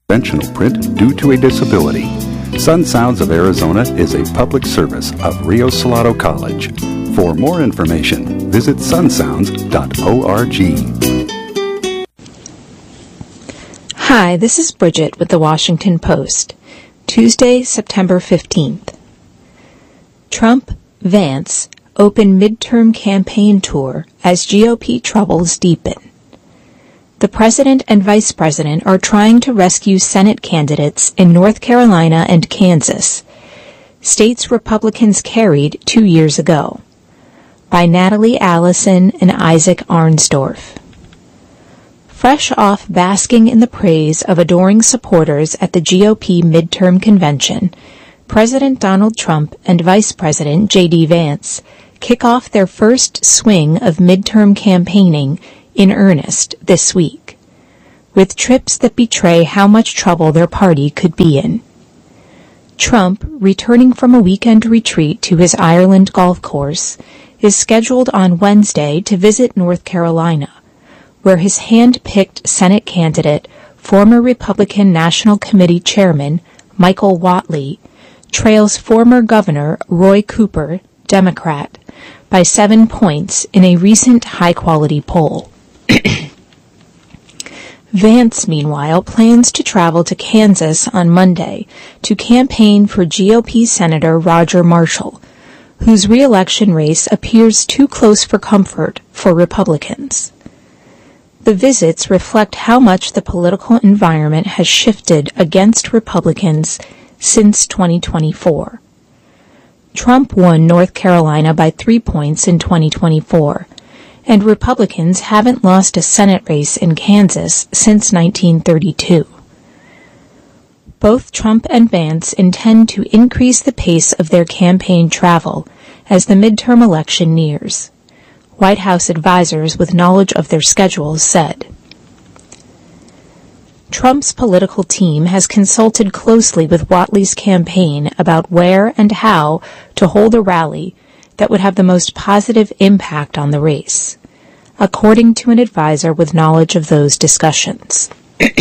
conventional print due to a disability. Sun Sounds of Arizona is a public service of Rio Salado College. For more information, visit sunsounds.org. Hi, this is Bridget with the Washington Post. Tuesday, September 15th. Trump, Vance open midterm campaign tour as GOP troubles deepen. The president and vice president are trying to rescue Senate candidates in North Carolina and Kansas, states Republicans carried 2 years ago. By Natalie Allison and Isaac Arnsdorf. Fresh off basking in the praise of adoring supporters at the GOP midterm convention, President Donald Trump and Vice President J.D. Vance kick off their first swing of midterm campaigning in earnest this week, with trips that betray how much trouble their party could be in. Trump, returning from a weekend retreat to his Ireland golf course, is scheduled on Wednesday to visit North Carolina, where his hand-picked Senate candidate, former Republican National Committee Chairman Michael Whatley, trails former Governor Roy Cooper, Democrat, by 7 points in a recent high-quality poll. Vance, meanwhile, plans to travel to Kansas on Monday to campaign for GOP Senator Roger Marshall, whose re-election race appears too close for comfort for Republicans. The visits reflect how much the political environment has shifted against Republicans since 2024. Trump won North Carolina by 3 points in 2024, and Republicans haven't lost a Senate race in Kansas since 1932. Both Trump and Vance intend to increase the pace of their campaign travel as the midterm election nears, White House advisors with knowledge of their schedules said. Trump's political team has consulted closely with Whatley's campaign about where and how to hold a rally that would have the most positive impact on the race, according to an advisor with knowledge of those discussions.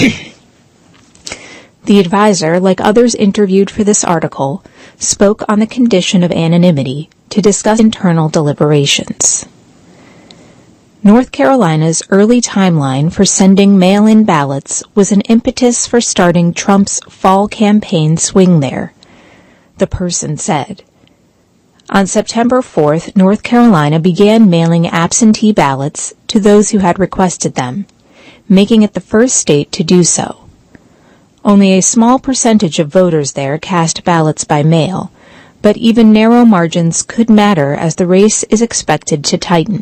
The advisor, like others interviewed for this article, spoke on the condition of anonymity to discuss internal deliberations. North Carolina's early timeline for sending mail-in ballots was an impetus for starting Trump's fall campaign swing there, the person said. On September 4th, North Carolina began mailing absentee ballots to those who had requested them, making it the first state to do so. Only a small percentage of voters there cast ballots by mail, but even narrow margins could matter as the race is expected to tighten.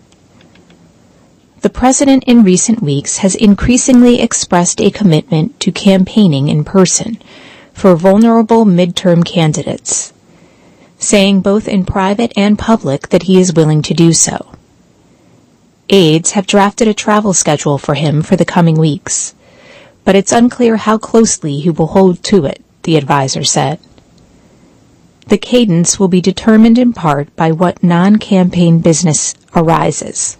The president in recent weeks has increasingly expressed a commitment to campaigning in person for vulnerable midterm candidates, saying both in private and public that he is willing to do so. Aides have drafted a travel schedule for him for the coming weeks, but it's unclear how closely he will hold to it, the advisor said. The cadence will be determined in part by what non-campaign business arises.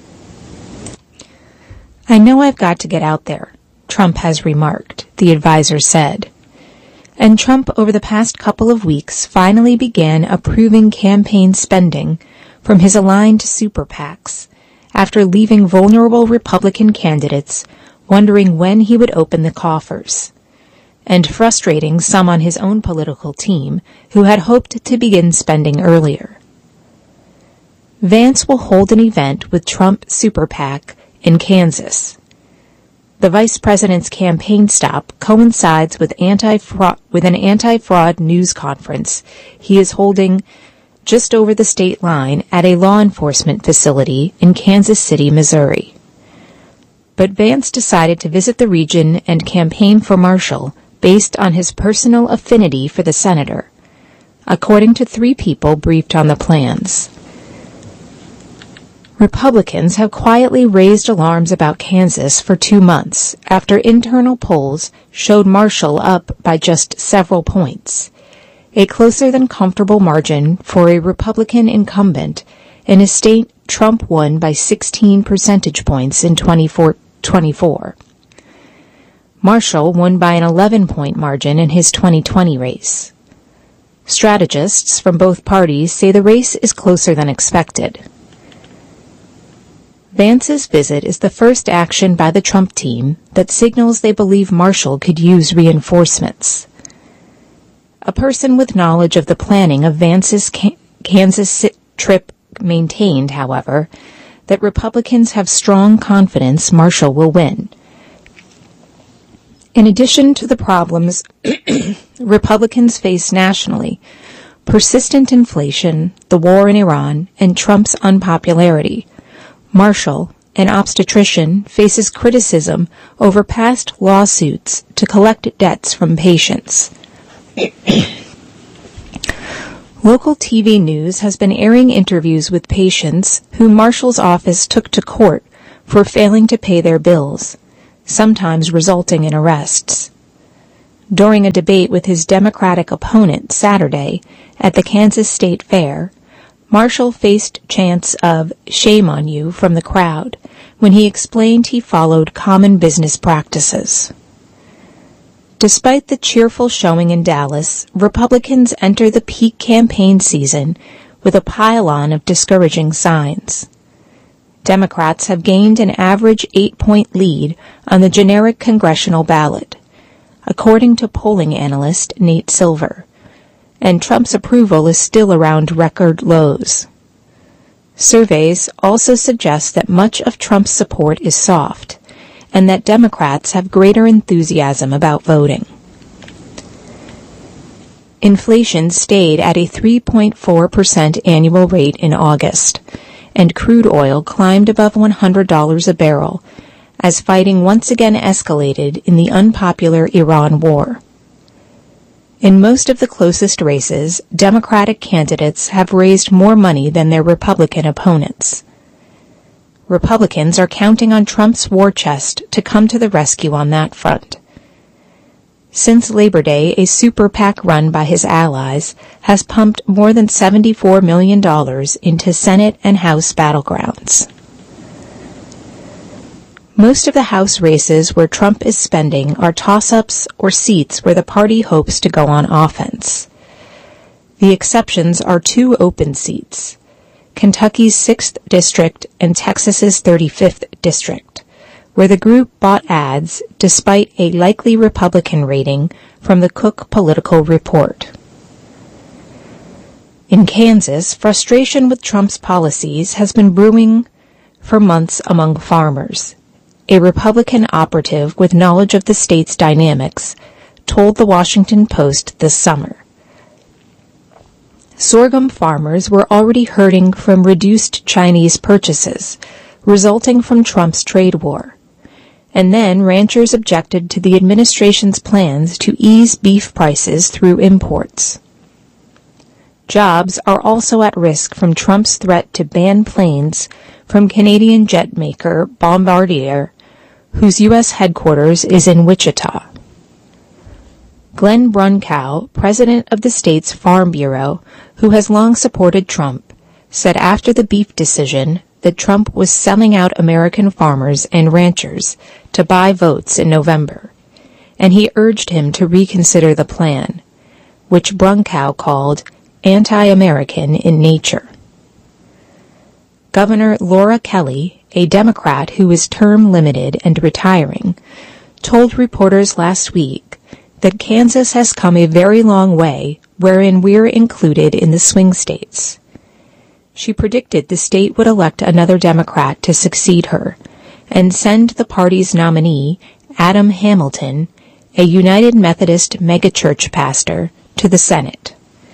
I know I've got to get out there, Trump has remarked, the advisor said. And Trump, over the past couple of weeks, finally began approving campaign spending from his aligned super PACs after leaving vulnerable Republican candidates wondering when he would open the coffers, and frustrating some on his own political team who had hoped to begin spending earlier. Vance will hold an event with Trump Super PAC in Kansas. The vice president's campaign stop coincides with an anti-fraud news conference he is holding just over the state line at a law enforcement facility in Kansas City, Missouri. But Vance decided to visit the region and campaign for Marshall based on his personal affinity for the senator, according to 3 people briefed on the plans. Republicans have quietly raised alarms about Kansas for 2 months after internal polls showed Marshall up by just several points, a closer-than-comfortable margin for a Republican incumbent in a state Trump won by 16 percentage points in 2024. Marshall won by an 11-point margin in his 2020 race. Strategists from both parties say the race is closer than expected. Vance's visit is the first action by the Trump team that signals they believe Marshall could use reinforcements. A person with knowledge of the planning of Vance's Kansas trip maintained, however, that Republicans have strong confidence Marshall will win. In addition to the problems Republicans face nationally, persistent inflation, the war in Iran, and Trump's unpopularity, Marshall, an obstetrician, faces criticism over past lawsuits to collect debts from patients. Local TV news has been airing interviews with patients whom Marshall's office took to court for failing to pay their bills, sometimes resulting in arrests. During a debate with his Democratic opponent Saturday at the Kansas State Fair, Marshall faced chants of "shame on you" from the crowd when he explained he followed common business practices. Despite the cheerful showing in Dallas, Republicans enter the peak campaign season with a pile-on of discouraging signs. Democrats have gained an average 8-point lead on the generic congressional ballot, according to polling analyst Nate Silver, and Trump's approval is still around record lows. Surveys also suggest that much of Trump's support is soft, and that Democrats have greater enthusiasm about voting. Inflation stayed at a 3.4% annual rate in August, and crude oil climbed above $100 a barrel as fighting once again escalated in the unpopular Iran war. In most of the closest races, Democratic candidates have raised more money than their Republican opponents. Republicans are counting on Trump's war chest to come to the rescue on that front. Since Labor Day, a super PAC run by his allies has pumped more than $74 million into Senate and House battlegrounds. Most of the House races where Trump is spending are toss-ups or seats where the party hopes to go on offense. The exceptions are two open seats, Kentucky's 6th District and Texas's 35th District, where the group bought ads despite a likely Republican rating from the Cook Political Report. In Kansas, frustration with Trump's policies has been brewing for months among farmers. A Republican operative with knowledge of the state's dynamics told the Washington Post this summer. Sorghum farmers were already hurting from reduced Chinese purchases, resulting from Trump's trade war. And then ranchers objected to the administration's plans to ease beef prices through imports. Jobs are also at risk from Trump's threat to ban planes from Canadian jet maker Bombardier, whose U.S. headquarters is in Wichita. Glenn Brunkow, president of the state's Farm Bureau, who has long supported Trump, said after the beef decision that Trump was selling out American farmers and ranchers to buy votes in November, and he urged him to reconsider the plan, which Brunkow called anti-American in nature. Governor Laura Kelly, a Democrat who is term-limited and retiring, told reporters last week that Kansas has come a very long way wherein we're included in the swing states. She predicted the state would elect another Democrat to succeed her and send the party's nominee, Adam Hamilton, a United Methodist megachurch pastor, to the Senate.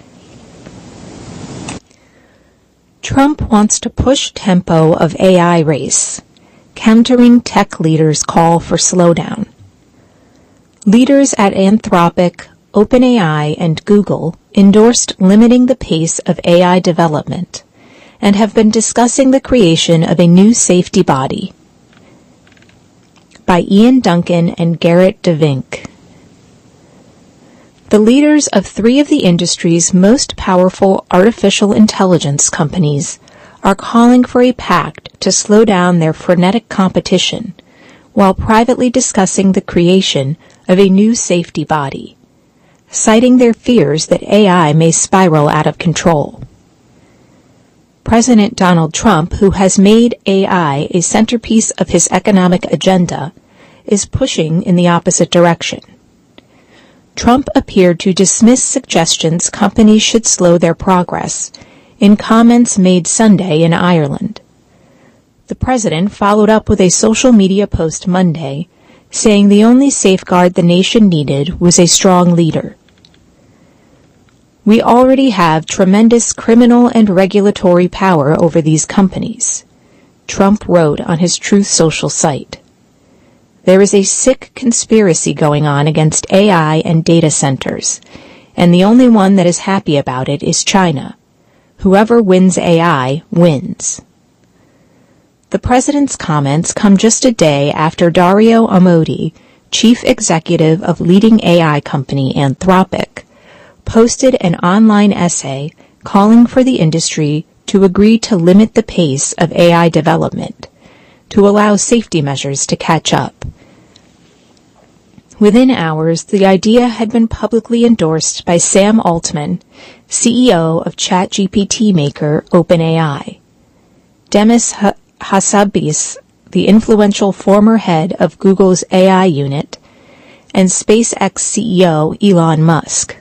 Trump wants to push tempo of AI race, countering tech leaders' call for slowdown. Leaders at Anthropic, OpenAI, and Google endorsed limiting the pace of AI development and have been discussing the creation of a new safety body. By Ian Duncan and Garrett DeVink. The leaders of three of the industry's most powerful artificial intelligence companies are calling for a pact to slow down their frenetic competition, while privately discussing the creation of a new safety body, citing their fears that AI may spiral out of control. President Donald Trump, who has made AI a centerpiece of his economic agenda, is pushing in the opposite direction. Trump appeared to dismiss suggestions companies should slow their progress in comments made Sunday in Ireland. The president followed up with a social media post Monday, saying the only safeguard the nation needed was a strong leader. "We already have tremendous criminal and regulatory power over these companies," Trump wrote on his Truth Social site. "There is a sick conspiracy going on against AI and data centers, and the only one that is happy about it is China. Whoever wins AI wins." The president's comments come just a day after Dario Amodei, chief executive of leading AI company Anthropic, posted an online essay calling for the industry to agree to limit the pace of AI development, to allow safety measures to catch up. Within hours, the idea had been publicly endorsed by Sam Altman, CEO of ChatGPT maker OpenAI, Demis Hassabis, the influential former head of Google's AI unit, and SpaceX CEO Elon Musk.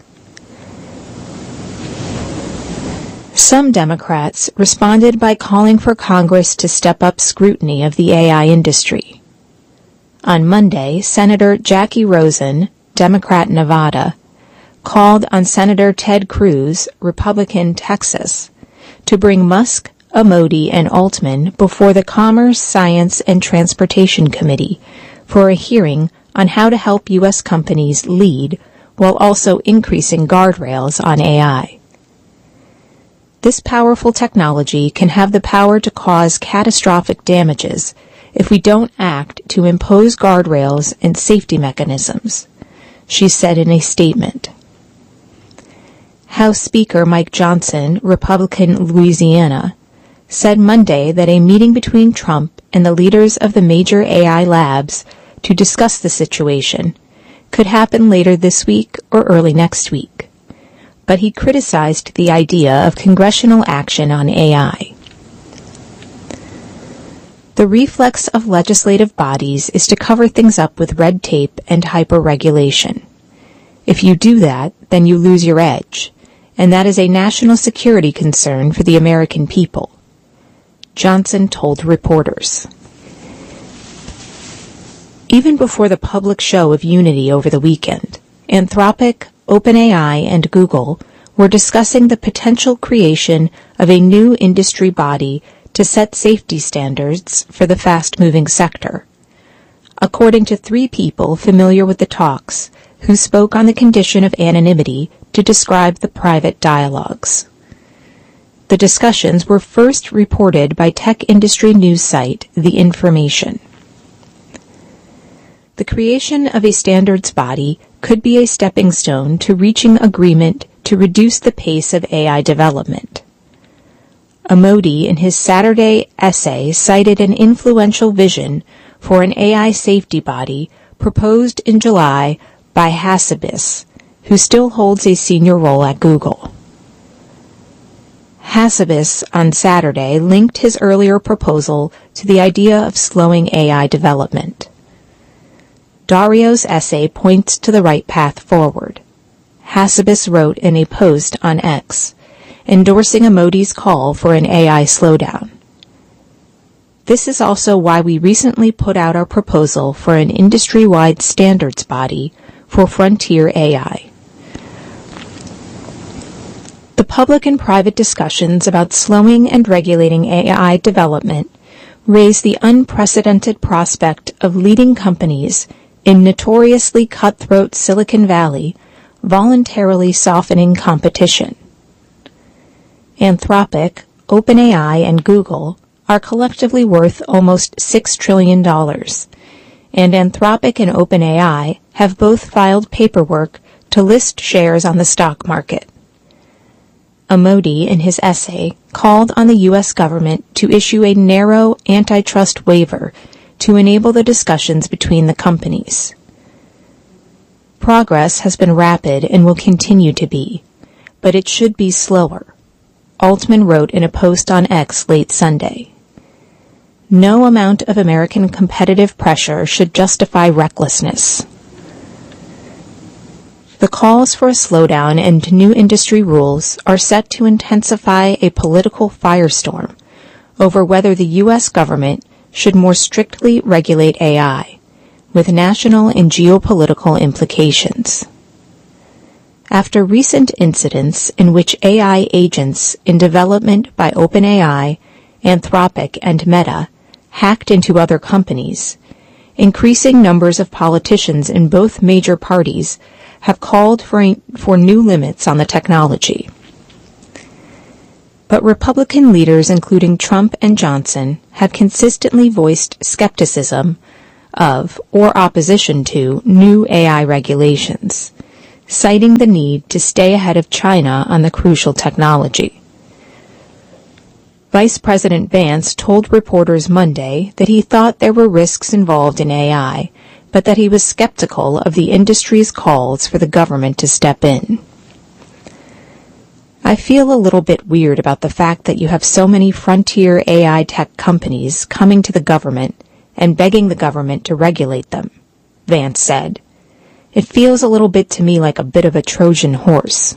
Some Democrats responded by calling for Congress to step up scrutiny of the AI industry. On Monday, Senator Jackie Rosen, Democrat Nevada, called on Senator Ted Cruz, Republican Texas, to bring Musk, Amodei, and Altman before the Commerce, Science, and Transportation Committee for a hearing on how to help U.S. companies lead while also increasing guardrails on AI. This powerful technology can have the power to cause catastrophic damages if we don't act to impose guardrails and safety mechanisms, she said in a statement. House Speaker Mike Johnson, Republican Louisiana, said Monday that a meeting between Trump and the leaders of the major AI labs to discuss the situation could happen later this week or early next week. But he criticized the idea of congressional action on AI. The reflex of legislative bodies is to cover things up with red tape and hyper-regulation. If you do that, then you lose your edge, and that is a national security concern for the American people, Johnson told reporters. Even before the public show of unity over the weekend, Anthropic, OpenAI, and Google were discussing the potential creation of a new industry body to set safety standards for the fast-moving sector. According to 3 people familiar with the talks, who spoke on the condition of anonymity to describe the private dialogues. The discussions were first reported by tech industry news site The Information. The creation of a standards body could be a stepping stone to reaching agreement to reduce the pace of AI development. Amodei, in his Saturday essay, cited an influential vision for an AI safety body proposed in July by Hassabis, who still holds a senior role at Google. Hassabis, on Saturday, linked his earlier proposal to the idea of slowing AI development. Dario's essay points to the right path forward. Hassabis wrote in a post on X, endorsing Amodei's call for an AI slowdown. This is also why we recently put out our proposal for an industry-wide standards body for frontier AI. The public and private discussions about slowing and regulating AI development raise the unprecedented prospect of leading companies in notoriously cutthroat Silicon Valley voluntarily softening competition. Anthropic, OpenAI, and Google are collectively worth almost $6 trillion, and Anthropic and OpenAI have both filed paperwork to list shares on the stock market. Amodei, in his essay, called on the U.S. government to issue a narrow antitrust waiver to enable the discussions between the companies. Progress has been rapid and will continue to be, but it should be slower, Altman wrote in a post on X late Sunday. No amount of American competitive pressure should justify recklessness. The calls for a slowdown and new industry rules are set to intensify a political firestorm over whether the U.S. government should more strictly regulate AI, with national and geopolitical implications. After recent incidents in which AI agents in development by OpenAI, Anthropic, and Meta hacked into other companies, increasing numbers of politicians in both major parties have called for new limits on the technology. But Republican leaders, including Trump and Johnson, have consistently voiced skepticism of or opposition to new AI regulations, citing the need to stay ahead of China on the crucial technology. Vice President Vance told reporters Monday that he thought there were risks involved in AI, but that he was skeptical of the industry's calls for the government to step in. I feel a little bit weird about the fact that you have so many frontier AI tech companies coming to the government and begging the government to regulate them, Vance said. It feels a little bit to me like a bit of a Trojan horse.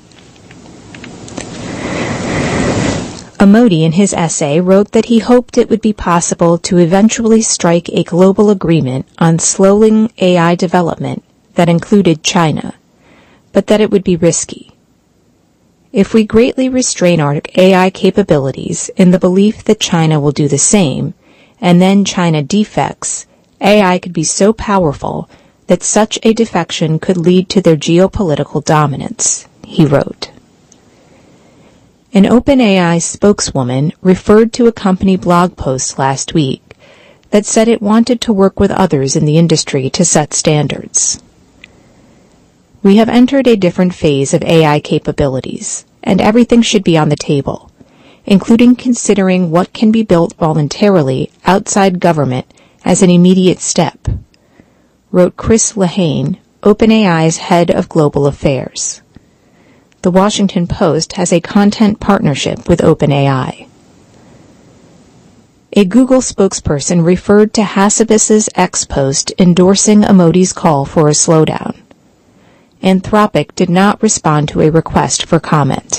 Amodi, in his essay, wrote that he hoped it would be possible to eventually strike a global agreement on slowing AI development that included China, but that it would be risky. If we greatly restrain our AI capabilities in the belief that China will do the same, and then China defects, AI could be so powerful that such a defection could lead to their geopolitical dominance, he wrote. An OpenAI spokeswoman referred to a company blog post last week that said it wanted to work with others in the industry to set standards. We have entered a different phase of AI capabilities, and everything should be on the table, including considering what can be built voluntarily outside government as an immediate step, wrote Chris Lehane, OpenAI's head of global affairs. The Washington Post has a content partnership with OpenAI. A Google spokesperson referred to Hassabis's X post endorsing Amodi's call for a slowdown. Anthropic did not respond to a request for comment.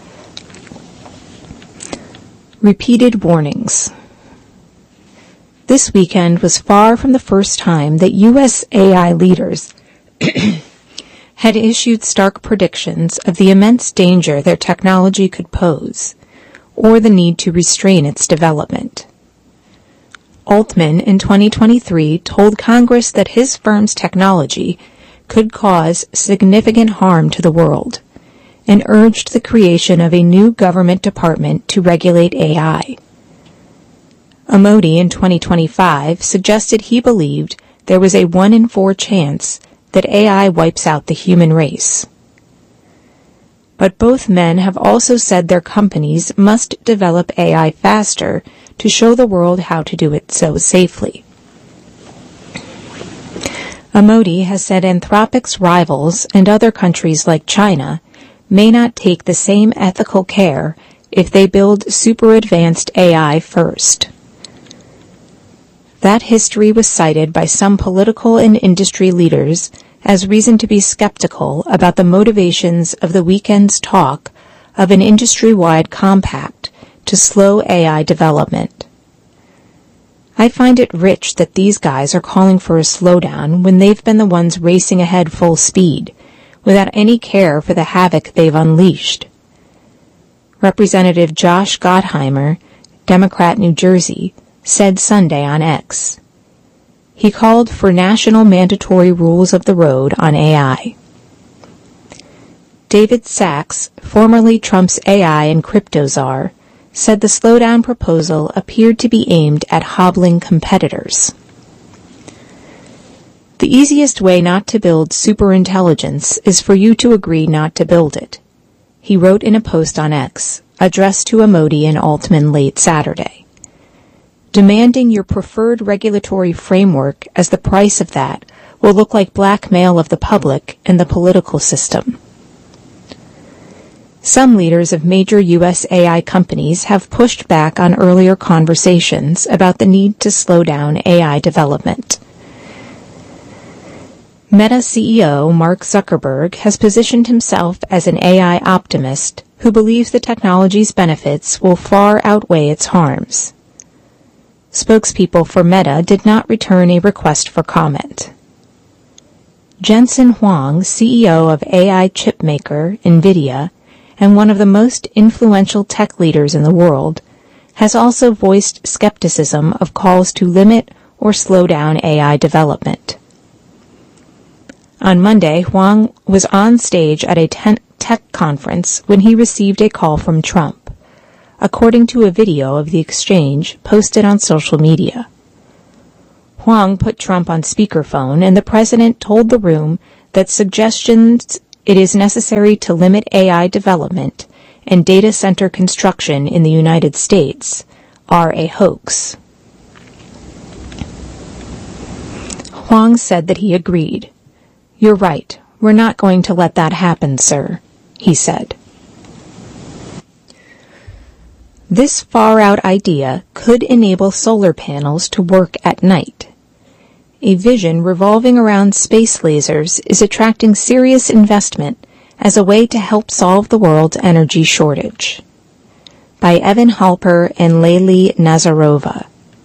Repeated warnings. This weekend was far from the first time that U.S. AI leaders had issued stark predictions of the immense danger their technology could pose, or the need to restrain its development. Altman in 2023 told Congress that his firm's technology could cause significant harm to the world, and urged the creation of a new government department to regulate AI. Amodi in 2025 suggested he believed there was a 1 in 4 chance that AI wipes out the human race. But both men have also said their companies must develop AI faster to show the world how to do it so safely. Amodi has said Anthropic's rivals and other countries like China may not take the same ethical care if they build super advanced AI first. That history was cited by some political and industry leaders as reason to be skeptical about the motivations of the weekend's talk of an industry-wide compact to slow AI development. I find it rich that these guys are calling for a slowdown when they've been the ones racing ahead full speed, without any care for the havoc they've unleashed. Representative Josh Gottheimer, Democrat, New Jersey, said Sunday on X. He called for national mandatory rules of the road on AI. David Sachs, formerly Trump's AI and crypto czar, said the slowdown proposal appeared to be aimed at hobbling competitors. The easiest way not to build superintelligence is for you to agree not to build it, he wrote in a post on X, addressed to Amodi and Altman late Saturday. Demanding your preferred regulatory framework as the price of that will look like blackmail of the public and the political system. Some leaders of major U.S. AI companies have pushed back on earlier conversations about the need to slow down AI development. Meta CEO Mark Zuckerberg has positioned himself as an AI optimist who believes the technology's benefits will far outweigh its harms. Spokespeople for Meta did not return a request for comment. Jensen Huang, CEO of AI chipmaker NVIDIA and one of the most influential tech leaders in the world, has also voiced skepticism of calls to limit or slow down AI development. On Monday, Huang was on stage at a tech conference when he received a call from Trump, according to a video of the exchange posted on social media. Huang put Trump on speakerphone, and the president told the room that suggestions it is necessary to limit AI development and data center construction in the United States are a hoax. Huang said that he agreed. "You're right. We're not going to let that happen, sir," he said. This far-out idea could enable solar panels to work at night. A vision revolving around space lasers is attracting serious investment as a way to help solve the world's energy shortage. By Evan Halper and Layli Nazarova.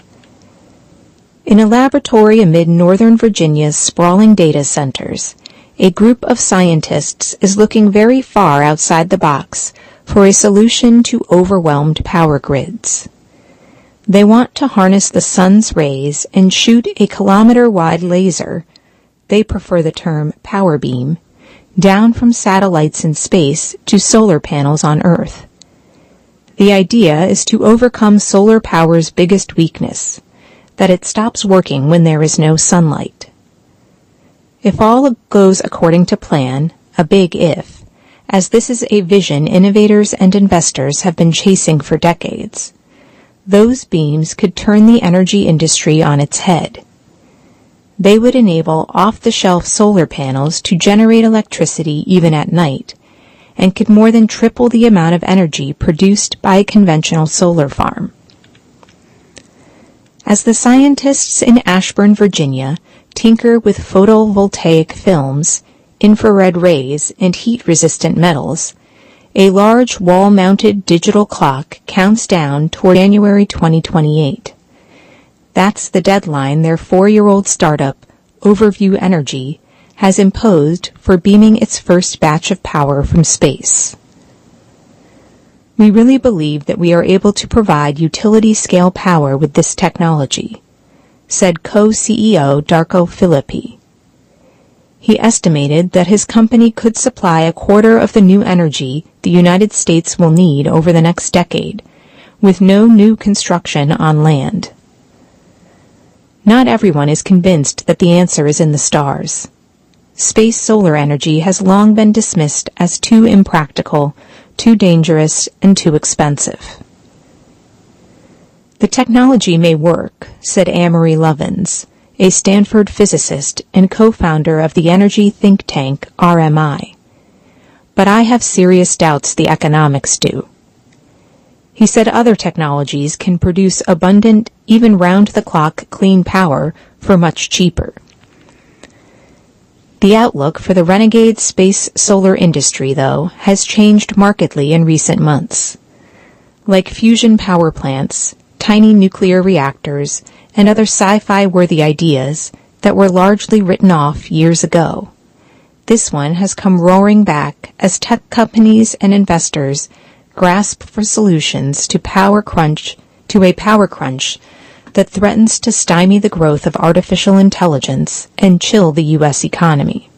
In a laboratory amid Northern Virginia's sprawling data centers, a group of scientists is looking very far outside the box for a solution to overwhelmed power grids. They want to harness the sun's rays and shoot a kilometer-wide laser, they prefer the term power beam, down from satellites in space to solar panels on Earth. The idea is to overcome solar power's biggest weakness, that it stops working when there is no sunlight. If all goes according to plan, a big if, as this is a vision innovators and investors have been chasing for decades, those beams could turn the energy industry on its head. They would enable off-the-shelf solar panels to generate electricity even at night, and could more than triple the amount of energy produced by a conventional solar farm. As the scientists in Ashburn, Virginia, tinker with photovoltaic films, infrared rays, and heat-resistant metals, a large wall-mounted digital clock counts down toward January 2028. That's the deadline their 4-year-old startup, Overview Energy, has imposed for beaming its first batch of power from space. We really believe that we are able to provide utility-scale power with this technology, said co-CEO Darko Filippi. He estimated that his company could supply a quarter of the new energy the United States will need over the next decade, with no new construction on land. Not everyone is convinced that the answer is in the stars. Space solar energy has long been dismissed as too impractical, too dangerous, and too expensive. The technology may work, said Amory Lovins, a Stanford physicist and co-founder of the energy think tank RMI. But I have serious doubts the economics do. He said other technologies can produce abundant, even round-the-clock clean power for much cheaper. The outlook for the renegade space solar industry, though, has changed markedly in recent months. Like fusion power plants, tiny nuclear reactors, and other sci-fi-worthy ideas that were largely written off years ago, this one has come roaring back as tech companies and investors grasp for solutions to a power crunch that threatens to stymie the growth of artificial intelligence and chill the U.S. economy.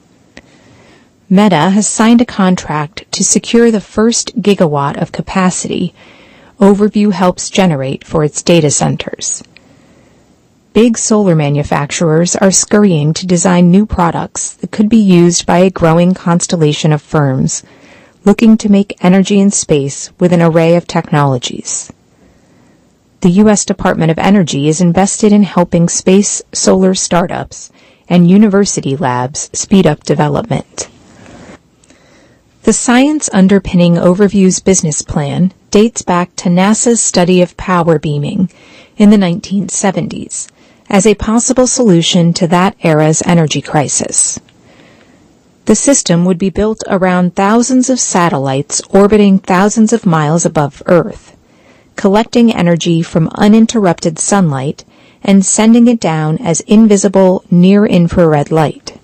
Meta has signed a contract to secure the first gigawatt of capacity Overview helps generate for its data centers. Big solar manufacturers are scurrying to design new products that could be used by a growing constellation of firms looking to make energy in space with an array of technologies. the U.S. Department of Energy is invested in helping space solar startups and university labs speed up development. The science underpinning Overview's business plan dates back to NASA's study of power beaming in the 1970s as a possible solution to that era's energy crisis. The system would be built around thousands of satellites orbiting thousands of miles above Earth, collecting energy from uninterrupted sunlight and sending it down as invisible near-infrared light.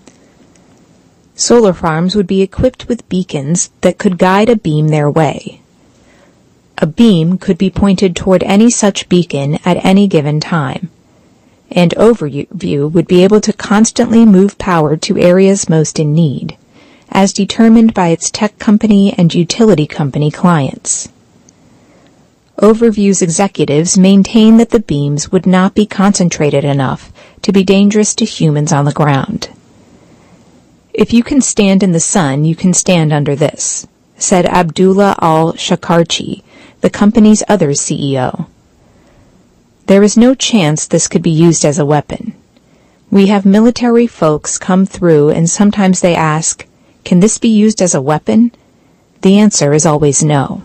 Solar farms would be equipped with beacons that could guide a beam their way. A beam could be pointed toward any such beacon at any given time, and Overview would be able to constantly move power to areas most in need, as determined by its tech company and utility company clients. Overview's executives maintain that the beams would not be concentrated enough to be dangerous to humans on the ground. "If you can stand in the sun, you can stand under this," said Abdullah Al-Shakarchi, the company's other CEO. "There is no chance this could be used as a weapon. We have military folks come through and sometimes they ask, 'Can this be used as a weapon?' The answer is always no."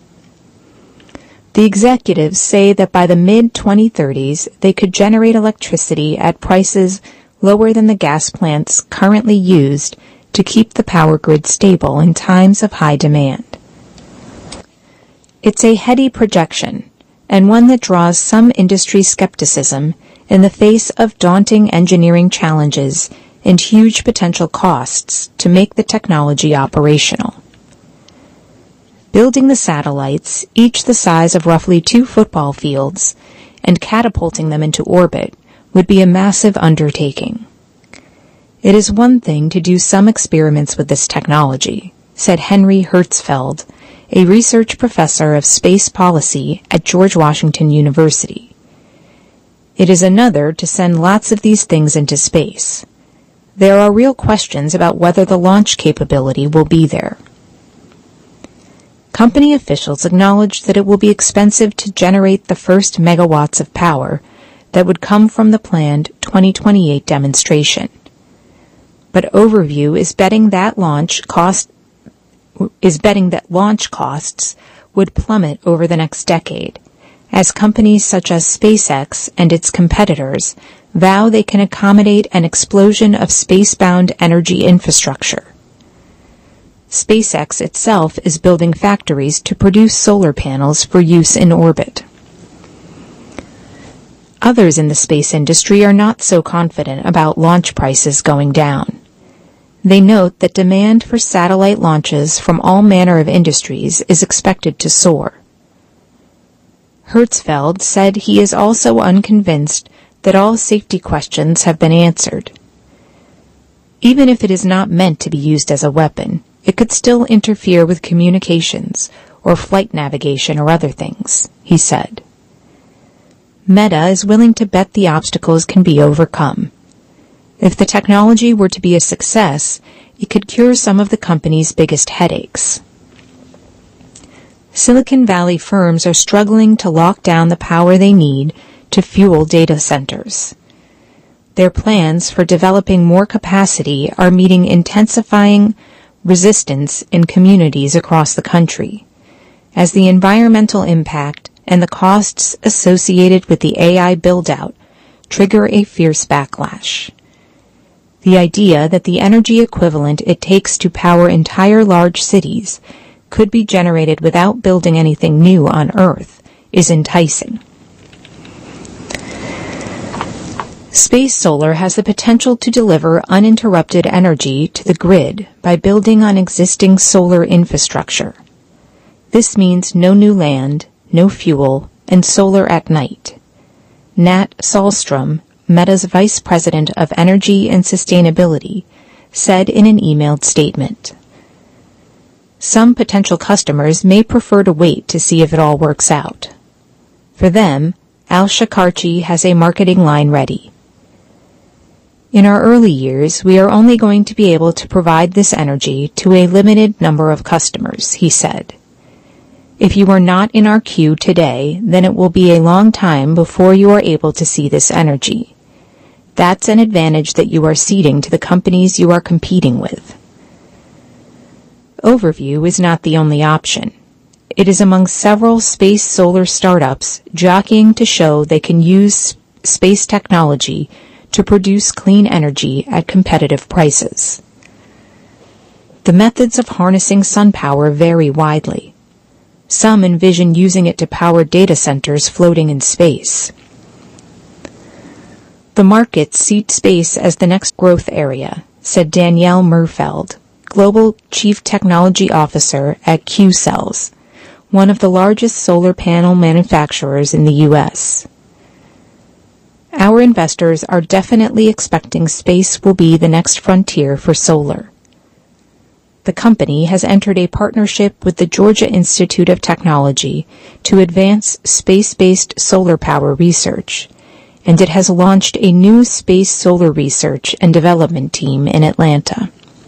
The executives say that by the mid-2030s, they could generate electricity at prices lower than the gas plants currently used to keep the power grid stable in times of high demand. It's a heady projection, and one that draws some industry skepticism in the face of daunting engineering challenges and huge potential costs to make the technology operational. Building the satellites, each the size of roughly 2 football fields, and catapulting them into orbit would be a massive undertaking. "It is one thing to do some experiments with this technology," said Henry Hertzfeld, a research professor of space policy at George Washington University. "It is another to send lots of these things into space. There are real questions about whether the launch capability will be there." Company officials acknowledged that it will be expensive to generate the first megawatts of power that would come from the planned 2028 demonstration. But Overview is betting that launch costs would plummet over the next decade, as companies such as SpaceX and its competitors vow they can accommodate an explosion of space-bound energy infrastructure. SpaceX itself is building factories to produce solar panels for use in orbit. Others in the space industry are not so confident about launch prices going down. They note that demand for satellite launches from all manner of industries is expected to soar. Hertzfeld said he is also unconvinced that all safety questions have been answered. Even if it is not meant to be used as a weapon, it could still interfere with communications or flight navigation or other things, he said. Meta is willing to bet the obstacles can be overcome. If the technology were to be a success, it could cure some of the company's biggest headaches. Silicon Valley firms are struggling to lock down the power they need to fuel data centers. Their plans for developing more capacity are meeting intensifying resistance in communities across the country, as the environmental impact and the costs associated with the AI build-out trigger a fierce backlash. The idea that the energy equivalent it takes to power entire large cities could be generated without building anything new on Earth is enticing. Space solar has the potential to deliver uninterrupted energy to the grid by building on existing solar infrastructure. This means no new land, no fuel, and solar at night. Nat Sahlstrom, Meta's Vice President of Energy and Sustainability, said in an emailed statement. Some potential customers may prefer to wait to see if it all works out. For them, Al-Shakarchi has a marketing line ready. In our early years, we are only going to be able to provide this energy to a limited number of customers, he said. If you are not in our queue today, then it will be a long time before you are able to see this energy. That's an advantage that you are ceding to the companies you are competing with. Overview is not the only option. It is among several space solar startups jockeying to show they can use space technology to produce clean energy at competitive prices. The methods of harnessing sun power vary widely. Some envision using it to power data centers floating in space. The markets see space as the next growth area, said Danielle Murfeld, Global Chief Technology Officer at Qcells, one of the largest solar panel manufacturers in the U.S. Our investors are definitely expecting space will be the next frontier for solar. The company has entered a partnership with the Georgia Institute of Technology to advance space-based solar power research, and it has launched a new space solar research and development team in Atlanta.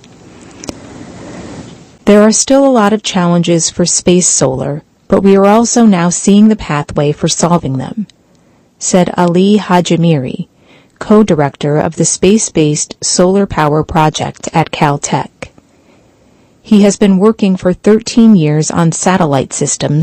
There are still a lot of challenges for space solar, but we are also now seeing the pathway for solving them, said Ali Hajimiri, co-director of the Space-Based Solar Power Project at Caltech. He has been working for 13 years on satellite systems